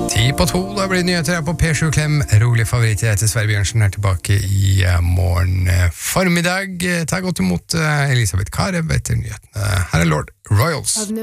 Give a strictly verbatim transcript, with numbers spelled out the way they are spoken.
Ti på to, da blir det nyheter her på P sju Klem. Rolig favoritt, jeg heter Sverre Bjørnsen, er tilbake i morgen formiddag. Ta godt imot Elisabeth Karev etter nyhetene. Her er Lord Royals.